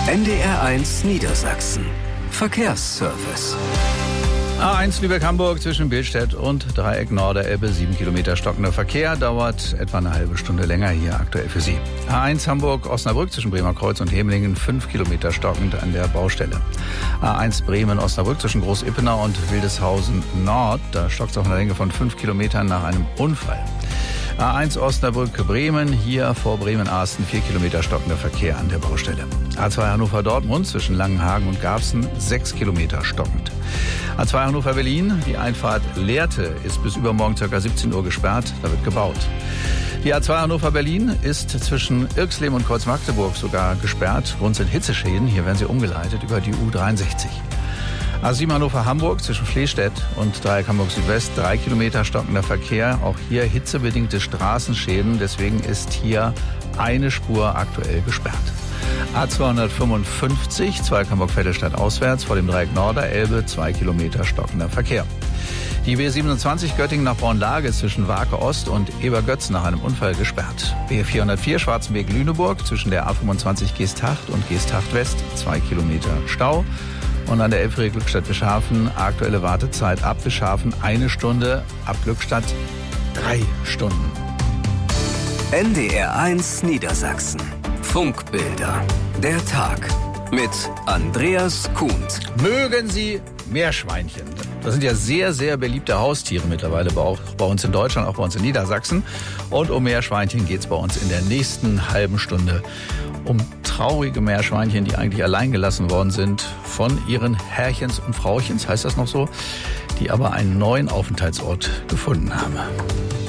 NDR1 Niedersachsen. Verkehrsservice. A1 Lübeck-Hamburg zwischen Billstedt und Dreieck Norderelbe. 7 Kilometer stockender Verkehr, dauert etwa eine halbe Stunde länger hier aktuell für Sie. A1 Hamburg-Osnabrück zwischen Bremer Kreuz und Hemlingen. 5 Kilometer stockend an der Baustelle. A1 Bremen-Osnabrück zwischen Groß-Ippenau und Wildeshausen Nord. Da stockt es auf einer Länge von 5 Kilometern nach einem Unfall. A1 Osnabrück-Bremen, hier vor Bremen-Arsten 4 Kilometer stockender Verkehr an der Baustelle. A2 Hannover-Dortmund zwischen Langenhagen und Garbsen 6 Kilometer stockend. A2 Hannover-Berlin, die Einfahrt Lehrte ist bis übermorgen ca. 17 Uhr gesperrt, da wird gebaut. Die A2 Hannover-Berlin ist zwischen Irxleben und Kreuz-Magdeburg sogar gesperrt. Grund sind Hitzeschäden, hier werden sie umgeleitet über die U63. A7 Hannover-Hamburg zwischen Flehstedt und Dreieck Hamburg-Südwest 3 Kilometer stockender Verkehr. Auch hier hitzebedingte Straßenschäden, deswegen ist hier eine Spur aktuell gesperrt. A255 Zweig Hamburg-Vettelstadt auswärts vor dem Dreieck Norderelbe 2 Kilometer stockender Verkehr. Die B27 Göttingen nach Bornlage zwischen Warke Ost und Ebergötz nach einem Unfall gesperrt. B404 Schwarzenberg-Lüneburg zwischen der A25 Geesthacht und Geesthacht West 2 Kilometer Stau. Und an der Elbphilharmonie Glückstadt-Bischhafen aktuelle Wartezeit ab Bischhafen 1 Stunde, ab Glückstadt 3 Stunden. NDR1 Niedersachsen. Funkbilder. Der Tag mit Andreas Kuhnt. Mögen Sie Meerschweinchen? Das sind ja sehr, sehr beliebte Haustiere mittlerweile, auch bei uns in Deutschland, auch bei uns in Niedersachsen. Und um Meerschweinchen geht es bei uns in der nächsten halben Stunde. Um traurige Meerschweinchen, die eigentlich allein gelassen worden sind von ihren Herrchens und Frauchens, heißt das noch so, die aber einen neuen Aufenthaltsort gefunden haben.